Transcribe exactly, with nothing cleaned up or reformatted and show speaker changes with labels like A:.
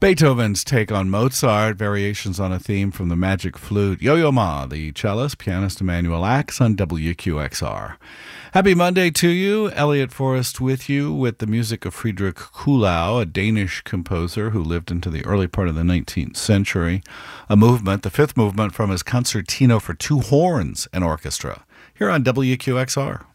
A: Beethoven's take on Mozart, variations on a theme from the Magic Flute. Yo-Yo Ma, the cellist, pianist Emmanuel Axe on W Q X R. Happy Monday to you. Elliot Forrest with you with the music of Friedrich Kuhlau, a Danish composer who lived into the early part of the nineteenth century. A movement, the fifth movement from his Concertino for Two Horns and Orchestra, here on W Q X R.